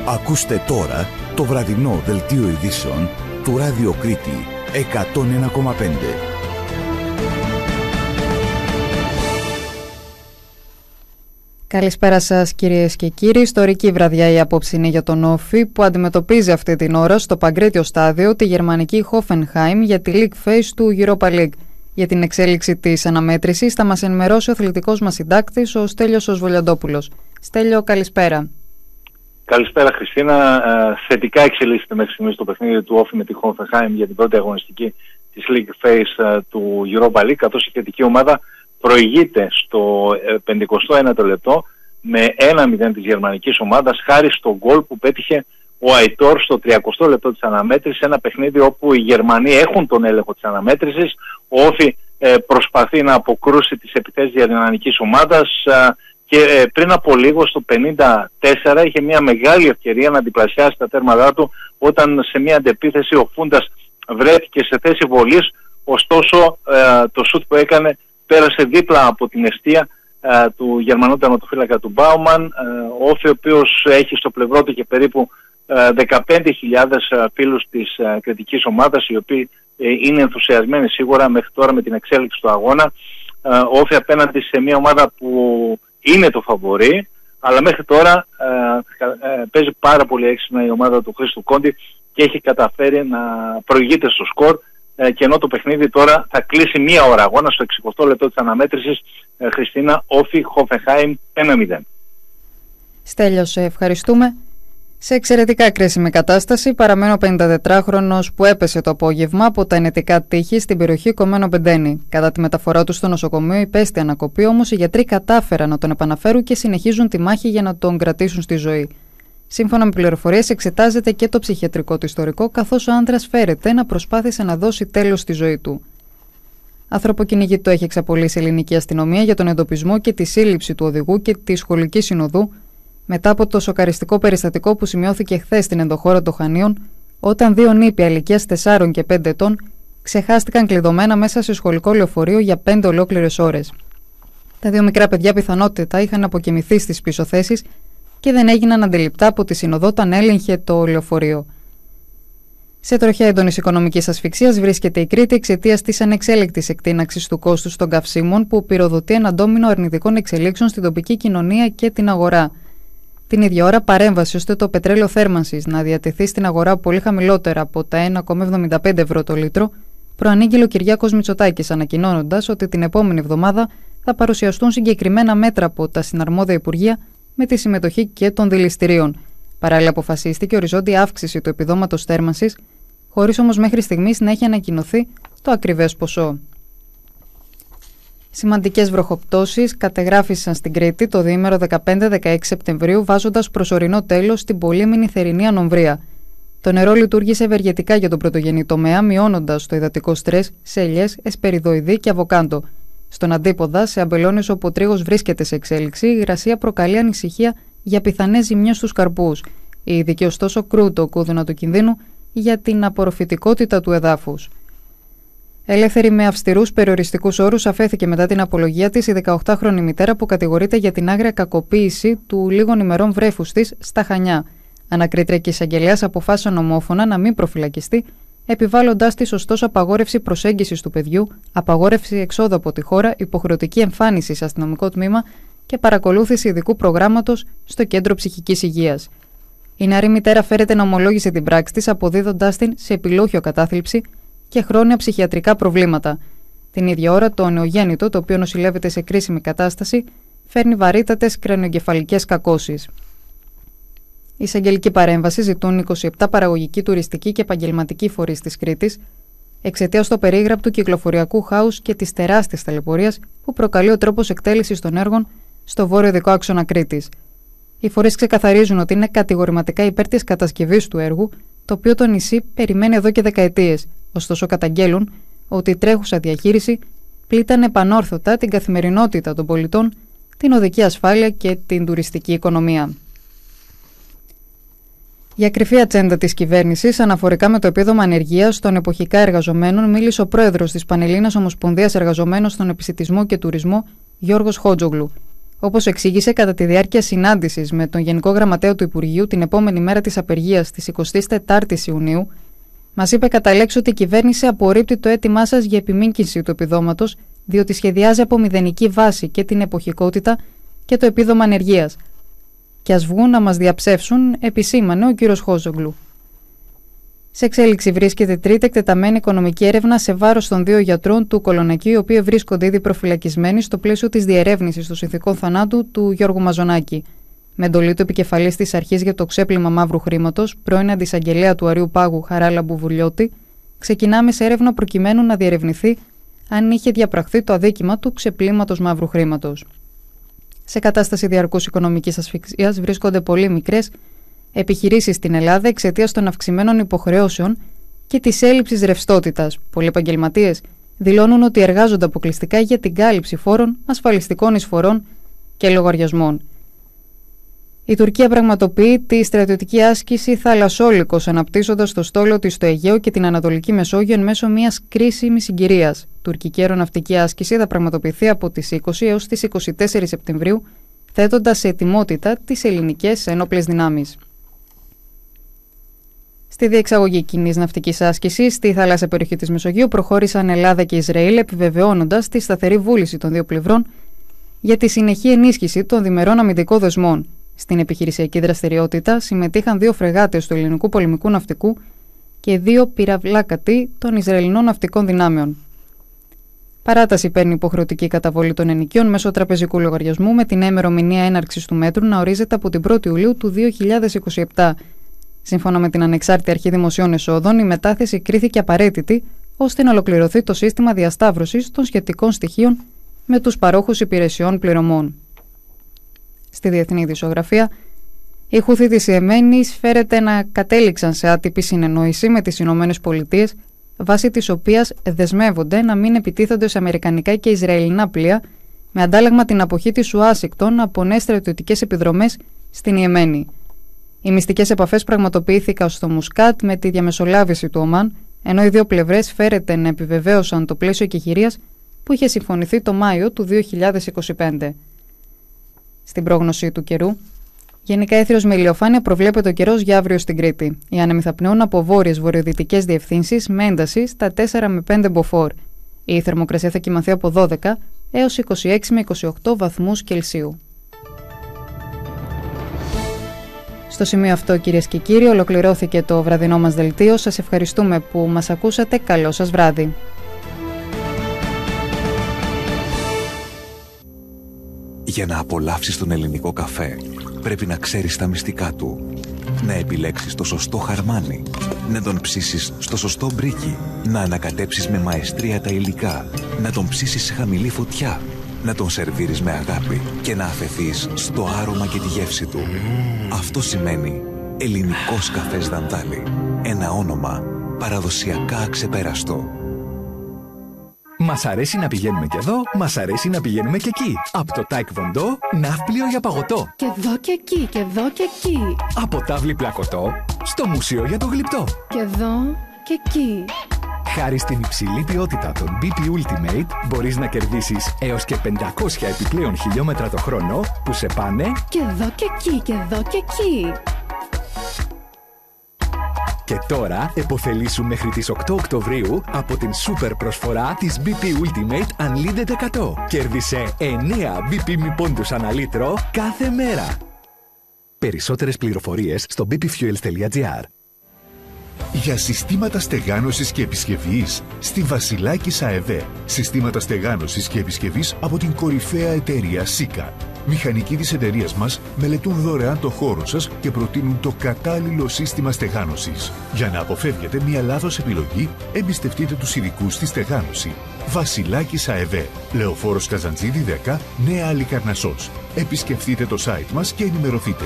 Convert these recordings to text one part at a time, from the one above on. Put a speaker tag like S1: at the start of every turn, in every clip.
S1: Ακούστε τώρα το βραδινό δελτίο ειδήσεων του Ράδιο Κρήτη 101,5.
S2: Καλησπέρα σας κυρίες και κύριοι. Ιστορική βραδιά η απόψινη για τον Όφη που αντιμετωπίζει αυτή την ώρα στο παγκρίτιο στάδιο τη γερμανική Hoffenheim για τη League Phase του Europa League. Για την εξέλιξη της αναμέτρησης θα μας ενημερώσει ο αθλητικός μας συντάκτης, ο Στέλιος Βολιαντόπουλος. Στέλιο, καλησπέρα.
S3: Καλησπέρα Χριστίνα. Θετικά εξελίσσεται μέχρι στιγμής το παιχνίδι του Όφη με τη Hoffenheim για την πρώτη αγωνιστική της League Phase του Europa League, καθώς η θετική ομάδα προηγείται στο 51ο λεπτό με 1-0 της γερμανικής ομάδας χάρη στο γκολ που πέτυχε ο Αϊτόρ στο 30ο λεπτό της αναμέτρησης, ένα παιχνίδι όπου οι Γερμανοί έχουν τον έλεγχο της αναμέτρησης. Ο Όφη προσπαθεί να αποκρούσει τις επιθέσεις της γερμανικής ομάδας και πριν από λίγο στο 54 είχε μια μεγάλη ευκαιρία να διπλασιάσει τα τέρματά του όταν σε μια αντεπίθεση ο Φούντας βρέθηκε σε θέση βολής, ωστόσο το σουτ που έκανε πέρασε δίπλα από την εστία του Γερμανού τερματοφύλακα του Μπάουμαν. Ο Όφη, ο οποίος έχει στο πλευρό του και περίπου 15.000 φίλους της κριτικής ομάδας, οι οποίοι είναι ενθουσιασμένοι σίγουρα μέχρι τώρα με την εξέλιξη του αγώνα. Ο Όφη απέναντι σε μια ομάδα που είναι το φαβορί, αλλά μέχρι τώρα παίζει πάρα πολύ έξυπνα η ομάδα του Χρήστου Κόντι και έχει καταφέρει να προηγείται στο σκορ, και ενώ το παιχνίδι τώρα θα κλείσει μία ώρα αγώνα στο 60ο λεπτό της αναμέτρησης. Χριστίνα, Όφη Hoffenheim 1-0.
S2: Στέλιο, σε ευχαριστούμε. Σε εξαιρετικά κρίσιμη κατάσταση παραμένει ο 54χρονος που έπεσε το απόγευμα από τα ενετικά τείχη στην περιοχή Κομμένο Πεντένη. Κατά τη μεταφορά του στο νοσοκομείο υπέστη ανακοπή, όμως οι γιατροί κατάφεραν να τον επαναφέρουν και συνεχίζουν τη μάχη για να τον κρατήσουν στη ζωή. Σύμφωνα με πληροφορίες, εξετάζεται και το ψυχιατρικό του ιστορικό, καθώς ο άντρας φέρεται να προσπάθησε να δώσει τέλος στη ζωή του. Ανθρωποκυνηγητό έχει εξαπολύσει η ελληνική αστυνομία για τον εντοπισμό και τη σύλληψη του οδηγού και τη σχολική συνοδού μετά από το σοκαριστικό περιστατικό που σημειώθηκε χθες στην ενδοχώρα των Χανίων, όταν δύο νήπια ηλικίας 4 και 5 ετών ξεχάστηκαν κλειδωμένα μέσα σε σχολικό λεωφορείο για 5 ολόκληρες ώρες. Τα δύο μικρά παιδιά πιθανότητα είχαν αποκοιμηθεί στις πίσω θέσεις και δεν έγιναν αντιληπτά από τη συνοδό όταν έλεγχε το λεωφορείο. Σε τροχιά έντονης οικονομικής ασφυξίας βρίσκεται η Κρήτη εξαιτίας της ανεξέλεγκτης εκτείναξης του κόστους των καυσίμων που πυροδοτεί ένα ντόμινο αρνητικών εξελίξεων στην τοπική κοινωνία και την αγορά. Την ίδια ώρα, παρέμβαση ώστε το πετρέλαιο θέρμανσης να διατεθεί στην αγορά πολύ χαμηλότερα από τα 1,75 ευρώ το λίτρο, προανήγγειλε ο Κυριάκος Μητσοτάκης, ανακοινώνοντας ότι την επόμενη εβδομάδα θα παρουσιαστούν συγκεκριμένα μέτρα από τα συναρμόδια υπουργεία με τη συμμετοχή και των δηληστηρίων. Παράλληλα, αποφασίστηκε οριζόντια αύξηση του επιδόματος θέρμανσης, χωρίς όμως μέχρι στιγμής να έχει ανακοινωθεί το ακριβές ποσό. Σημαντικές βροχοπτώσεις κατεγράφησαν στην Κρήτη το διήμερο 15-16 Σεπτεμβρίου, βάζοντας προσωρινό τέλος στην πολύμηνη θερινή ανομβρία. Το νερό λειτουργήσε ευεργετικά για τον πρωτογενή τομέα, μειώνοντας το υδατικό στρες σε ελιές, εσπεριδοειδή και αβοκάντο. Στον αντίποδα, σε αμπελώνες όπου ο τρίγος βρίσκεται σε εξέλιξη, η υγρασία προκαλεί ανησυχία για πιθανές ζημιές στους καρπούς. Οι ειδικοί ωστόσο κρούν το κούδουνα του κινδύνου για την απορροφητικότητα του εδάφους. Ελεύθερη με αυστηρούς περιοριστικούς όρους αφέθηκε μετά την απολογία της η 18χρονη μητέρα που κατηγορείται για την άγρια κακοποίηση του λίγων ημερών βρέφους της στα Χανιά. Ανακρίτρια και εισαγγελέας αποφάσισαν ομόφωνα να μην προφυλακιστεί, επιβάλλοντάς της ωστόσο απαγόρευση προσέγγισης του παιδιού, απαγόρευση εξόδου από τη χώρα, υποχρεωτική εμφάνιση σε αστυνομικό τμήμα και παρακολούθηση ειδικού προγράμματος στο κέντρο ψυχικής υγείας. Η νεαρή μητέρα φέρεται να ομολόγησε την πράξη της, αποδίδοντάς την σε επιλόχιο κατάθλιψη και χρόνια ψυχιατρικά προβλήματα. Την ίδια ώρα, το νεογέννητο, το οποίο νοσηλεύεται σε κρίσιμη κατάσταση, φέρνει βαρύτατες κρανιογκεφαλικές κακώσεις. Η εισαγγελική παρέμβαση ζητούν 27 παραγωγικοί, τουριστικοί και επαγγελματικοί φορείς της Κρήτης, εξαιτίας του περίγραπτου κυκλοφοριακού χάους και της τεράστιας ταλαιπωρίας που προκαλεί ο τρόπος εκτέλεσης των έργων στο βόρειο δικό άξονα Κρήτης. Οι φορείς ξεκαθαρίζουν ότι είναι κατηγορηματικά υπέρ της κατασκευής του έργου, το οποίο το νησί περιμένει εδώ και δεκαετίες. Ωστόσο, καταγγέλουν ότι η τρέχουσα διαχείριση πλήττει επανόρθωτα την καθημερινότητα των πολιτών, την οδική ασφάλεια και την τουριστική οικονομία. Για κρυφή ατζέντα της κυβέρνησης, αναφορικά με το επίδομα ανεργίας των εποχικά εργαζομένων, μίλησε ο πρόεδρος της Πανελλήνιας Ομοσπονδίας Εργαζομένων στον Επισιτισμό και Τουρισμό, Γιώργος Χότζογλου. Όπως εξήγησε κατά τη διάρκεια συνάντησης με τον Γενικό Γραμματέα του Υπουργείου την επόμενη μέρα της απεργίας της 24ης Ιουνίου, μας είπε κατά λέξη ότι η κυβέρνηση απορρίπτει το αίτημά σας για επιμείνκυνση του επιδόματος, διότι σχεδιάζει από μηδενική βάση και την εποχικότητα και το επίδομα ανεργίας. Και ας βγουν να μας διαψεύσουν, επισήμανε ο κ. Χόζογλου. Σε εξέλιξη βρίσκεται τρίτη εκτεταμένη οικονομική έρευνα σε βάρος των 2 γιατρών του Κολονακίου, οι οποίοι βρίσκονται ήδη προφυλακισμένοι στο πλαίσιο της διερεύνησης των συνθηκών θανάτου του Γιώργου Μαζονάκη. Με εντολή του επικεφαλής της Αρχής για το Ξέπλυμα Μαύρου Χρήματος, πρώην αντισαγγελέα του Αριού Πάγου Χαράλαμπου Βουλιώτη, ξεκινάμε σε έρευνα προκειμένου να διερευνηθεί αν είχε διαπραχθεί το αδίκημα του ξεπλύματος μαύρου χρήματος. Σε κατάσταση διαρκούς οικονομικής ασφυξίας βρίσκονται πολύ μικρές επιχειρήσεις στην Ελλάδα εξαιτίας των αυξημένων υποχρεώσεων και της έλλειψης ρευστότητας. Πολλοί επαγγελματίες δηλώνουν ότι εργάζονται αποκλειστικά για την κάλυψη φόρων, ασφαλιστικών εισφορών και λογαριασμών. Η Τουρκία πραγματοποιεί τη στρατιωτική άσκηση Θαλασσόλικος, αναπτύσσοντας το στόλο της στο Αιγαίο και την Ανατολική Μεσόγειο εν μέσω μιας κρίσιμης συγκυρίας. Τουρκική αεροναυτική άσκηση θα πραγματοποιηθεί από τις 20 έως τις 24 Σεπτεμβρίου, θέτοντας σε ετοιμότητα τις ελληνικές ένοπλες δυνάμεις. Στη διεξαγωγή κοινής ναυτικής άσκησης στη θάλασσα περιοχή της Μεσογείου προχώρησαν Ελλάδα και Ισραήλ, επιβεβαιώνοντας τη σταθερή βούληση των δύο πλευρών για τη συνεχή ενίσχυση των διμερών αμυντικών δεσμών. Στην επιχειρησιακή δραστηριότητα συμμετείχαν 2 φρεγάτες του ελληνικού πολεμικού ναυτικού και 2 πυραυλάκατοι των Ισραηλινών ναυτικών δυνάμεων. Παράταση παίρνει υποχρεωτική καταβολή των ενοικίων μέσω τραπεζικού λογαριασμού, με την ημερομηνία έναρξης του μέτρου να ορίζεται από την 1η Ιουλίου του 2027. Σύμφωνα με την Ανεξάρτητη Αρχή Δημοσίων Εσόδων, η μετάθεση κρίθηκε απαραίτητη ώστε να ολοκληρωθεί το σύστημα διασταύρωσης των σχετικών στοιχείων με τους παρόχους υπηρεσιών πληρωμών. Στη διεθνή ειδησιογραφία, οι Χούθι της Ιεμένης φέρεται να κατέληξαν σε άτυπη συνεννόηση με τις Ηνωμένες Πολιτείες, βάσει της οποίας δεσμεύονται να μην επιτίθενται σε αμερικανικά και ισραηλινά πλοία, με αντάλλαγμα την αποχή της Ουάσιγκτον από νέες στρατιωτικές επιδρομές στην Ιεμένη. Οι μυστικές επαφές πραγματοποιήθηκαν στο Μουσκάτ με τη διαμεσολάβηση του Ομάν, ενώ οι δύο πλευρές φέρεται να επιβεβαίωσαν το πλαίσιο εκεχηρίας που είχε συμφωνηθεί το Μάιο του 2025. Στην πρόγνωση του καιρού, γενικά έθριος με ηλιοφάνεια προβλέπεται ο καιρός για αύριο στην Κρήτη. Οι άνεμοι θα πνέουν από βόρειες βορειοδυτικές διευθύνσεις με ένταση στα 4 με 5 μποφόρ. Η θερμοκρασία θα κυμανθεί από 12 έως 26 με 28 βαθμούς Κελσίου. Στο σημείο αυτό, κυρίες και κύριοι, ολοκληρώθηκε το βραδινό μας δελτίο. Σας ευχαριστούμε που μας ακούσατε. Καλό σας βράδυ.
S1: Για να απολαύσεις τον ελληνικό καφέ, πρέπει να ξέρεις τα μυστικά του. Να επιλέξεις το σωστό χαρμάνι, να τον ψήσεις στο σωστό μπρίκι, να ανακατέψεις με μαεστρία τα υλικά, να τον ψήσεις σε χαμηλή φωτιά, να τον σερβίρεις με αγάπη και να αφεθείς στο άρωμα και τη γεύση του. Αυτό σημαίνει ελληνικός καφές Δαντάλη. Ένα όνομα παραδοσιακά αξεπέραστο.
S4: Μας αρέσει να πηγαίνουμε και εδώ, μας αρέσει να πηγαίνουμε και εκεί. Από το Taekwondo, ναύπλιο για παγωτό.
S5: Και εδώ και εκεί, και εδώ και εκεί.
S4: Από τάβλη πλακωτό, στο μουσείο για το γλυπτό.
S5: Και εδώ και εκεί.
S4: Χάρη στην υψηλή ποιότητα των BP Ultimate, μπορείς να κερδίσεις έως και 500 επιπλέον χιλιόμετρα το χρόνο που σε πάνε
S5: και εδώ και εκεί, και εδώ και εκεί.
S4: Και τώρα επωφελήσου μέχρι τις 8 Οκτωβρίου από την σούπερ προσφορά της BP Ultimate Unlimited 100. Κέρδισε 9 BP μη πόντους ανά λίτρο κάθε μέρα. Περισσότερες πληροφορίες στο bpfuels.gr.
S6: Για συστήματα στεγάνωσης και επισκευής στη Βασιλάκης ΑΕΒ. Συστήματα στεγάνωσης και επισκευής από την κορυφαία εταιρεία Sika. Μηχανικοί της εταιρείας μας μελετούν δωρεάν το χώρο σας και προτείνουν το κατάλληλο σύστημα στεγάνωσης. Για να αποφεύγετε μια λάθος επιλογή, εμπιστευτείτε τους ειδικούς στη στεγάνωση. Βασιλάκης ΑΕΒ. Λεωφόρος Καζαντζίδη 10, Νέα Αλικαρνασσός. Επισκεφτείτε το site μας και ενημερωθείτε.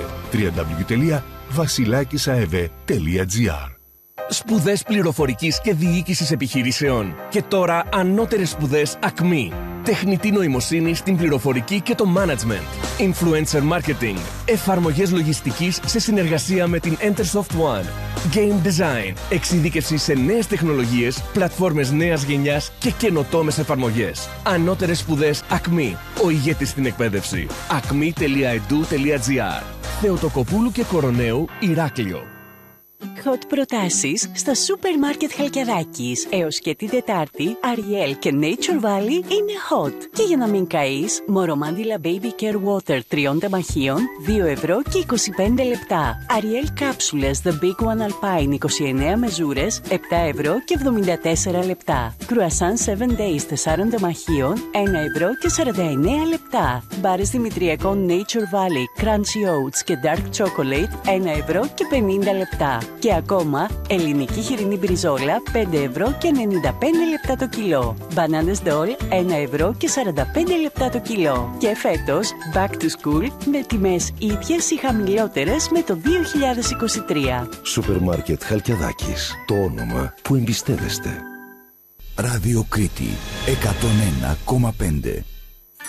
S6: www.vasilakisaev.gr.
S7: Σπουδές πληροφορικής και διοίκησης επιχειρήσεων. Και τώρα ανώτερες σπουδές ΑΚΜΗ. Τεχνητή νοημοσύνη στην πληροφορική και το management. Influencer marketing. Εφαρμογές λογιστικής σε συνεργασία με την Entersoft One. Game design. Εξειδίκευση σε νέες τεχνολογίες, πλατφόρμες νέας γενιάς και καινοτόμες εφαρμογές. Ανώτερες σπουδές Acme. Ο ηγέτης στην εκπαίδευση. acme.edu.gr. Θεοτοκοπούλου και Κοροναίου, Ηράκλειο.
S8: Hot προτάσεις στο σούπερ μάρκετ Χαλκιαδάκης. Έως και την Τετάρτη, Ariel και Nature Valley είναι hot. Και για να μην καείς, Μορομάντιλα Baby Care Water 3 τεμαχίων, 2 ευρώ και 25 λεπτά. Ariel κάψουλες The Big One Alpine 29 μεζούρες, 7 ευρώ και 74 λεπτά. Croissant 7 Days 4 τεμαχίων, 1 ευρώ και 49 λεπτά. Μπάρες Δημητριακών Nature Valley Crunchy Oats και Dark Chocolate, 1 ευρώ και 50 λεπτά. Και ακόμα, ελληνική χοιρινή μπριζόλα 5 ευρώ και 95 λεπτά το κιλό. Μπανάνες ντόλ 1 ευρώ και 45 λεπτά το κιλό. Και φέτος, back to school με τιμές ίδιες ή χαμηλότερες με το 2023.
S9: Σούπερ μάρκετ Χαλκιαδάκης. Το όνομα που εμπιστεύεστε.
S10: Ράδιο Κρήτη 101,5.